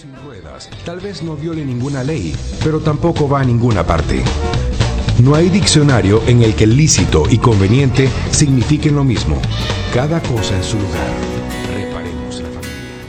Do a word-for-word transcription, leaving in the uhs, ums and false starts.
sin ruedas. Tal vez no viole ninguna ley, pero tampoco va a ninguna parte. No hay diccionario en el que lícito y conveniente signifiquen lo mismo. Cada cosa en su lugar.